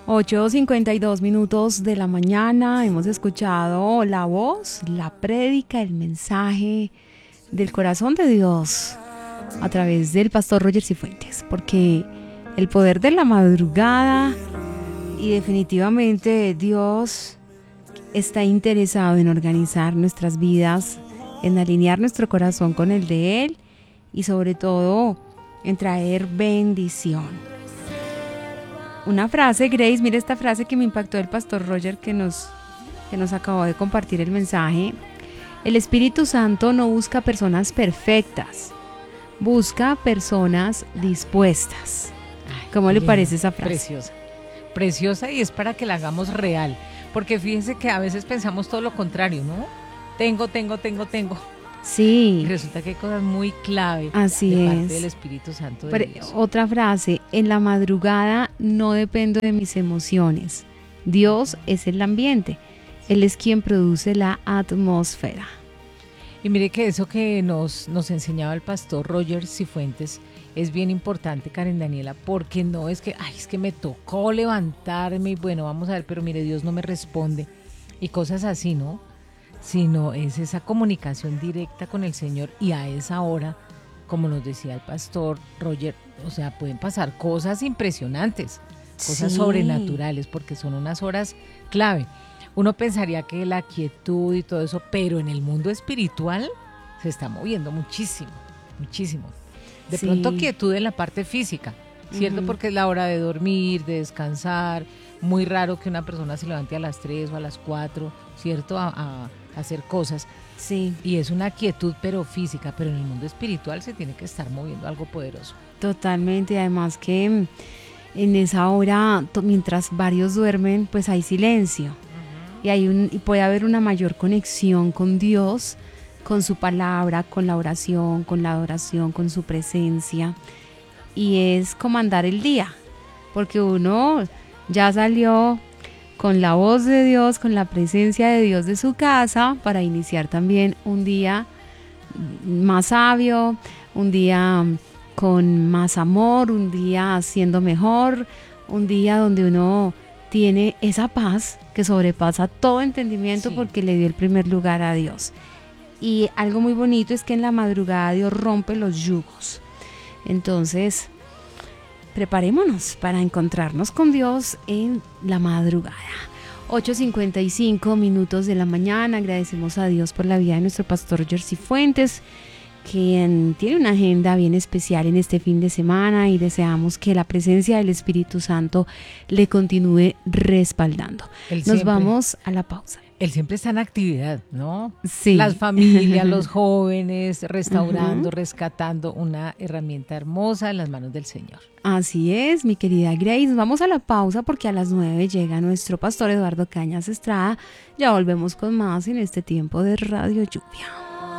8:52 de la mañana. Hemos escuchado la voz, la prédica, el mensaje del corazón de Dios a través del pastor Roger Cifuentes, porque el poder de la madrugada, y definitivamente Dios está interesado en organizar nuestras vidas, en alinear nuestro corazón con el de Él y sobre todo en traer bendición. Una frase, Grace, mire esta frase que me impactó el pastor Roger que nos acabó de compartir el mensaje. El Espíritu Santo no busca personas perfectas, busca personas dispuestas. ¿Cómo le parece esa frase? Preciosa, preciosa, y es para que la hagamos real, porque fíjense que a veces pensamos todo lo contrario, ¿no? Tengo. Sí. Y resulta que hay cosas muy clave Así de parte es. del Espíritu Santo de Pero Dios. otra frase, en la madrugada no dependo de mis emociones. Dios es el ambiente. Él es quien produce la atmósfera. Y mire que eso que nos enseñaba el pastor Roger Cifuentes es bien importante, Karen Daniela, porque no es que, es que me tocó levantarme y bueno, vamos a ver, pero mire, Dios no me responde y cosas así, ¿no? Sino es esa comunicación directa con el Señor, y a esa hora, como nos decía el pastor Roger, o sea, pueden pasar cosas impresionantes, cosas sobrenaturales, porque son unas horas clave. Uno pensaría que la quietud y todo eso, pero en el mundo espiritual se está moviendo muchísimo. De pronto quietud en la parte física, ¿cierto? Porque es la hora de dormir, de descansar. Muy raro que una persona se levante a las 3 o a las 4, ¿cierto? A hacer cosas. Sí. Y es una quietud, pero física, pero en el mundo espiritual se tiene que estar moviendo algo poderoso. Totalmente, además que en esa hora, mientras varios duermen, pues hay silencio. Y puede haber una mayor conexión con Dios, con su palabra, con la oración, con la adoración, con su presencia. Y es comandar el día, porque uno ya salió con la voz de Dios, con la presencia de Dios de su casa, para iniciar también un día más sabio, un día con más amor, un día siendo mejor, un día donde uno tiene esa paz que sobrepasa todo entendimiento, porque le dio el primer lugar a Dios. Y algo muy bonito es que en la madrugada Dios rompe los yugos. Entonces, preparémonos para encontrarnos con Dios en la madrugada. 8:55 de la mañana. Agradecemos a Dios por la vida de nuestro pastor Roger Cifuentes, quien tiene una agenda bien especial en este fin de semana, y deseamos que la presencia del Espíritu Santo le continúe respaldando. Nos vamos a la pausa. Él siempre está en actividad, ¿no? Sí. Las familias, los jóvenes, restaurando, rescatando, una herramienta hermosa en las manos del Señor. Así es, mi querida Grace. Vamos a la pausa porque a las 9 llega nuestro pastor Eduardo Cañas Estrada. Ya volvemos con más en este tiempo de Radio Lluvia.